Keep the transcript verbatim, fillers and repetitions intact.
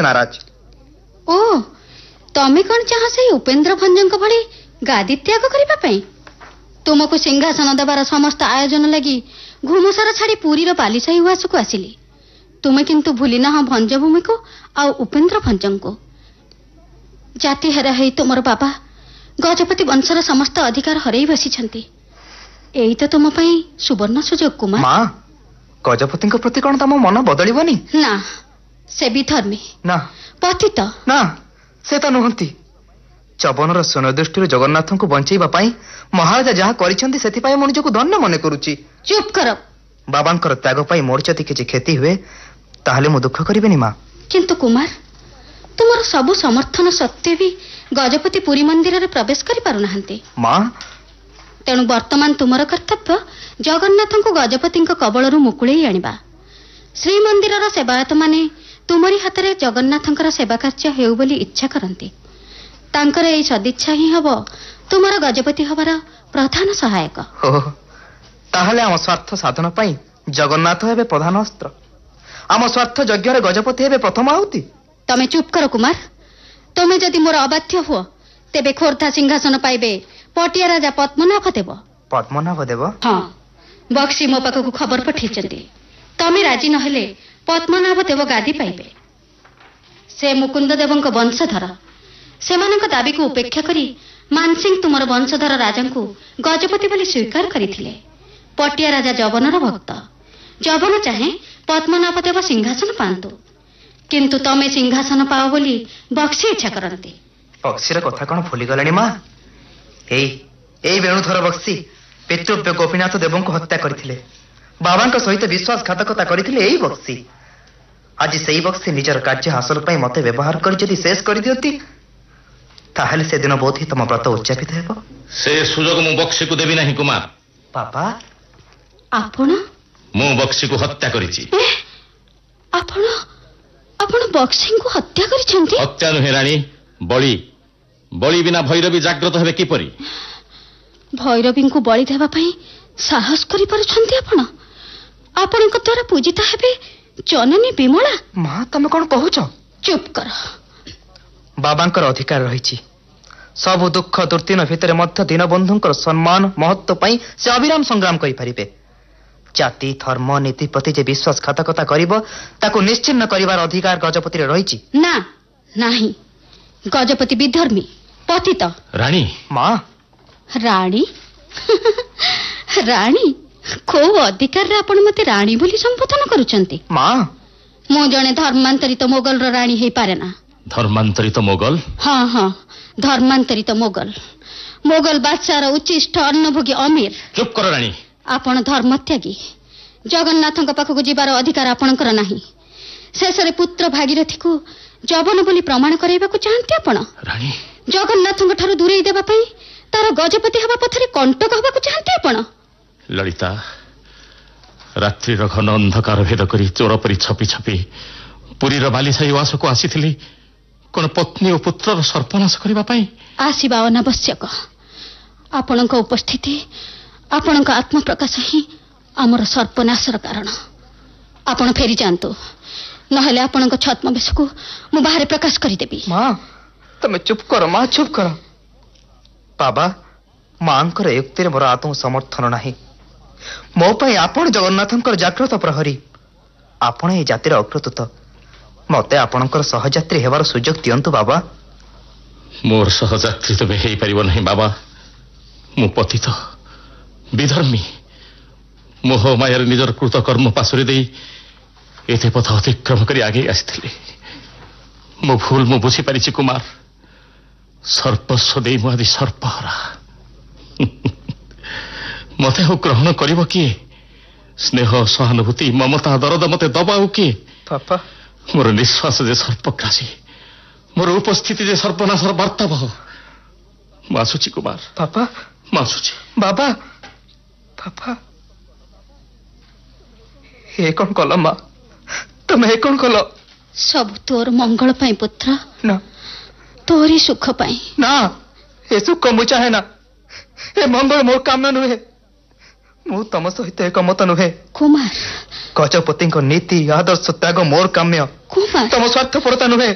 नाराज। ओ तमे कौन चाह से उपेन्द्र भंजक भली गादी त्याग करने? तुमको सिंहासन देवार समस्त आयोजन लगी घुमुसर छाड़ी पुरीर बालीसाही उआस को आसिली। तुमे किंतु भूली ना भंजभूमि को आ उपेन्द्र भंजन को। जाति हेरा है तुमर बाबा गजपति वंशर समस्त अधिकार हरई बसी। एई तो तुम पई सुवर्ण सुजोग कुमार। मां गजपति प्रति कौन तम मन बदलबनी? ना से विधर्मी ना पतित ना से तो नुहंती। चबनर सुन दृष्टि जगन्नाथ को बंचेबा पाई महाराजा जहाँ करिसेंती सेति मो निजको धन्य मन करुची। चुप कर। बाबांकर त्याग पाई मोर जति किछि क्षति हुए ताहले मु दुख करिबेनी मां। किंतु कुमार तुमर सबु समर्थन सत्वे भी गजपति पुरी मंदिर रे प्रवेश करि पारु नाहंती मां। तेणु वर्तमान तुमर कर्तव्य जगन्नाथ को गजपति कबल मुकुले आनिबा। श्रीमंदिर सेवायत माने तुमरी हाथ में जगन्नाथ सेवा कार्य हेउ बोली इच्छा करती। तांकर एई सदिच्छा ही हब तुमर गजपति हबार प्रधान सहायक। ताहले आम स्वार्थ साधन पाई जगन्नाथ हेबे प्रधान अस्त्र। आम स्वार्थ यज्ञ रे गजपति हेबे प्रथम आहुति। तमे चुप कर कुमार। तमे जदि मोर अबाध्य हुओ तेबे खोर्धा सिंहासन पाइबे पटिया राजा पद्मनाभ देव। पद्मनाभ देव? हाँ बक्सी मो पाखक खबर पठेइछन्ती। तमे राजी नहेले पद्मनाभ देव गादी पाइबे। से मुकुंद देवंक वंशधर। सेमानक दाबी को उपेक्षा करी मानसिंह तुमर वंशधर राजा को गजपति बोली स्वीकार करथिले। पटिया राजा जबनर भक्त। जबन चाहे पद्मनाभ देव सिंहासन पांतु किंतु तमे सिंहासन पाओ बोली बक्सी इच्छा करती। बक्सीर कथा कौन भूली गलानी मां? एई एई वेणुधर बक्सी पितृव्य गोपीनाथ देव को हत्या करथिले। बाबा सहित विश्वासघातकता करथिले एई बक्सी। आज सेई बक्सी निजर कार्य हासिल पाई मते व्यवहार कर जदि शेष कर दियती ताहले से दिन बहुत ही तम व्रत उच्चापित हेबो। से सुजोग मु बक्सी को देबी नाही कुमार। पापा आपण मु बक्सी को हत्या करिछि। आपण आपण बक्सी को हत्या करिछन्ती? हत्या नुहे रानी बळी। बळी बिना भैरवी जागृत हेबे किपरि? भैरवी को बळी देबा पई साहस करि परछन्ती आपण? आपण को द्वारा पूजित हेबे जननी विमला। मां तमे कोन कहूछ? चुप कर। बाबांकर अधिकार रहिछि। सब दुख दुर्दिन भितर मध्य दीनबंधुंकर सम्मान महत्व पाई से अविराम संग्राम करि परिबे। जाति धर्म नीति प्रति जे विश्वासघातकता करिवो ताको निश्चिन्न करिवार अधिकार गजपति रे रहिछि। ना नाही गजपति विधर्मी पतित। रानी मां रानी रानी को अधिकार रे आपण मते रानी बोली संबोधन करूचंती? मां मो जणे धर्मांतरित मोगल रो रानी हेई पारे ना। धर्मांतरित मोगल? हाँ हाँ धर्मांतरित मोगल। मोगल बादशाह रो उच्चिष्ट अन्नभोगी अमीर। चुप कर रानी। आपण धर्मत्यागी। जगन्नाथଙ୍କ पाखକୁ ଯିବାର ଅଧିକାର ଆପଣଙ୍କର ନାହିଁ। ଶେଷରେ ପୁତ୍ର ଭାଗୀରଥୀକୁ ଜବନ ବୋଲି ପ୍ରମାଣ କରାଇବାକୁ ଚାହାନ୍ତି ଆପଣ? ରାଣୀ ଜଗନ୍ନାଥଙ୍କ ଠାରୁ ଦୂରେଇ ଦେବା ପାଇଁ ତାର ଗଜପତି ହେବା ପଥରେ କଣ୍ଟକ ହେବାକୁ ଚାହାନ୍ତି ଆପଣ? ଲଳିତା ରାତ୍ରିର ଘନ ଅନ୍ଧକାର ଭେଦ କରି ଚୋର ପରି ଛପି ଛପି ପୁରୀର ବାଲିସାହି ଉଆସକୁ ଆସିଥିଲି କଣ ପତ୍ନୀ ଓ ପୁତ୍ରର ସର୍ପନାଶ କରିବା ପାଇଁ? ଆସିବା ଅନାବଶ୍ୟକ। ଆପଣଙ୍କ ଉପସ୍ଥିତି ଆପଣଙ୍କ ଆତ୍ମପ୍ରକାଶ ହିଁ ଆମର ସର୍ପନାଶର କାରଣ। ଆପଣ ଫେରି ଯାଆନ୍ତୁ ନହେଲେ ଆପଣଙ୍କ ଛଦ୍ମବେଶକୁ ମୁଁ ବାହାରେ ପ୍ରକାଶ କରିଦେବି। ମାଁ ତମେ ଚୁପ୍ କର। ମାଁ ଚୁପ୍ କର। ବାବା ମାଙ୍କର ଯୁକ୍ତିରେ ମୋର ଆଦୌ ସମର୍ଥନ ନାହିଁ। ମୋ ପାଇଁ ଆପଣ ଜଗନ୍ନାଥଙ୍କର ଜାଗ୍ରତ ପ୍ରହରୀ। ଆପଣ ଏ ଜାତିର ଅଗ୍ରଦୂତ। ମତେ ଆପଣଙ୍କର ସହଯାତ୍ରୀ ହେବାର ସୁଯୋଗ ଦିଅନ୍ତୁ ବାବା। ମୋର ସହଯାତ୍ରୀ ତେବେ ହେଇପାରିବ ନାହିଁ ବାବା। ମୁଁ ପତିତ ବିଧର୍ମୀ। ମୋହ ମାୟାରେ ନିଜର କୃତ କର୍ମ ପାଶୁରି ଦେଇ ଏତେ ପଥ ଅତିକ୍ରମ କରି ଆଗେଇ ଆସିଥିଲି। ମୋ ଭୁଲ ମୁଁ ବୁଝିପାରିଛି କୁମାର। ସର୍ବସ୍ୱ ଦେଇ ମୁଁ ଆଜି ସର୍ପହରା। ମତେ ଆଉ ଗ୍ରହଣ କରିବ କିଏ? ସ୍ନେହ ସହାନୁଭୂତି ମମତା ଦରଦ ମତେ ଦବ ଆଉ କିଏ? ବାପା ମୋର ନିଶ୍ୱାସ ଯେ ସର୍ପଗ୍ରାସୀ, ମୋର ଉପସ୍ଥିତି ଯେ ସର୍ବନାଶର ବାର୍ତ୍ତାବହ। ମୁଁ ଆସୁଛି କୁମାର। ବାପା ମୁଁ ଆସୁଛି। ବାବା ବାପା ଏ କଣ କଲ ମା? ତମେ ଏ କଣ କଲ? ସବୁ ତୋର ମଙ୍ଗଳ ପାଇଁ ପୁତ୍ର। ନା ତୋରି ସୁଖ ପାଇଁ। ନା ଏ ସୁଖ ମୁଁ ଚାହେଁ ନା। ଏ ମଙ୍ଗଳ ମୋର କାମ୍ୟ ନୁହେଁ। ମୁଁ ତମ ସହିତ ଏକମତ ନୁହେଁ। କୁମାର ଗଜପତିଙ୍କ ନୀତି ଆଦର୍ଶ ତ୍ୟାଗ ମୋର କାମ୍ୟ। କୁମାର ତମ ସ୍ୱାର୍ଥପରତା ନୁହେଁ।